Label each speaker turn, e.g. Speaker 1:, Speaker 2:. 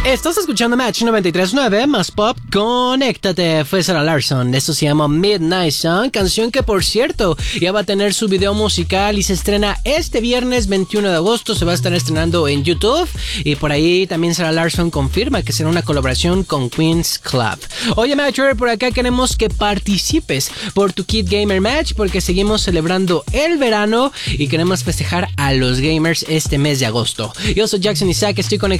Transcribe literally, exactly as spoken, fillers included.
Speaker 1: Estás escuchando Match noventa y tres punto nueve más pop. Conéctate, fue Sarah Larson. Esto se llama Midnight Sun, canción que por cierto ya va a tener su video musical y se estrena este viernes veintiuno de agosto. Se va a estar estrenando en YouTube y por ahí también Sarah Larson confirma que será una colaboración con Queen's Club. Oye Matcher, por acá queremos que participes por tu Kid Gamer Match porque seguimos celebrando el verano y queremos festejar a los gamers este mes de agosto. Yo soy Jackson Isaac, estoy conectado